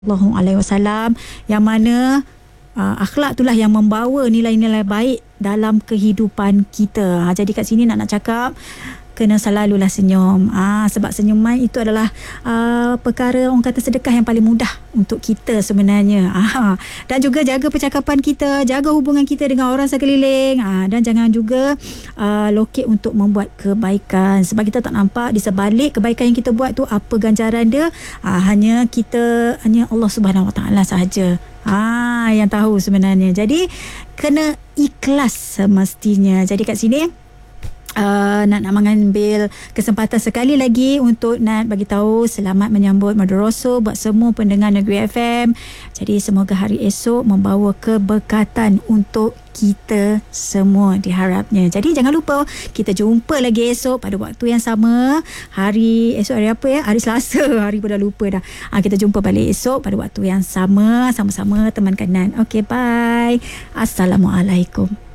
Sallallahu Alaihi Wasallam, yang mana akhlak itulah yang membawa nilai-nilai baik dalam kehidupan kita. Jadi kat sini nak cakap kena selalulah senyum. Sebab senyuman itu adalah perkara orang kata sedekah yang paling mudah untuk kita sebenarnya. Dan juga jaga percakapan kita, jaga hubungan kita dengan orang sekeliling. Dan jangan juga lokek untuk membuat kebaikan. Sebab kita tak nampak di sebalik kebaikan yang kita buat tu apa ganjaran dia. Hanya Allah Subhanahu Wa Taala sahaja yang tahu sebenarnya. Jadi kena ikhlas semestinya. Jadi kat sini nak mengambil kesempatan sekali lagi untuk nak bagi tahu selamat menyambut Madrasah buat semua pendengar Negeri FM. Jadi semoga hari esok membawa keberkatan untuk kita semua diharapnya. Jadi jangan lupa kita jumpa lagi esok pada waktu yang sama. Esok hari apa ya? Hari Selasa. Hari pun dah lupa dah. Kita jumpa balik esok pada waktu yang sama. Sama-sama teman kanan. Okay, bye. Assalamualaikum.